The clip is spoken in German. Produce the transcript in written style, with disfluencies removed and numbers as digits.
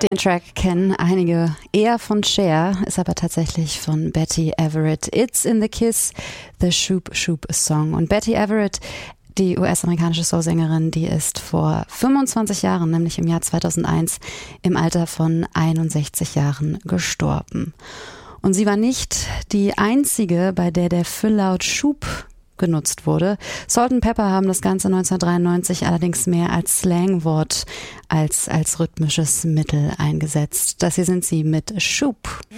Den Track kennen einige eher von Cher, ist aber tatsächlich von Betty Everett. It's in the Kiss, the Shoop Shoop Song. Und Betty Everett, die US-amerikanische Soul-Sängerin, die ist vor 25 Jahren, nämlich im Jahr 2001, im Alter von 61 Jahren gestorben. Und sie war nicht die einzige, bei der der Fülllaut Schub genutzt wurde. Salt&Pepper haben das Ganze 1993 allerdings mehr als Slangwort als rhythmisches Mittel eingesetzt. Das hier sind sie mit Shoop.